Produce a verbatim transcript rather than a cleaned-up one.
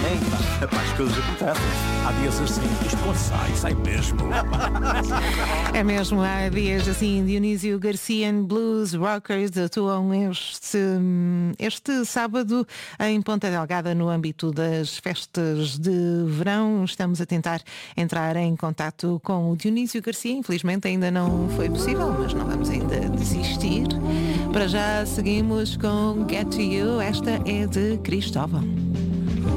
Hein? Epá, as coisas acontecem. Há dias assim, isto quando sai, sai mesmo. É mesmo, há dias assim, Dionísio Garcia and Blues Rockers atuam este, este sábado em Ponta Delgada no âmbito das festas de verão. Estamos a tentar entrar em contato com o Dionísio Garcia, infelizmente ainda não foi possível, mas não vamos ainda desistir. Para já seguimos com Get to You, esta é de Cristóvão.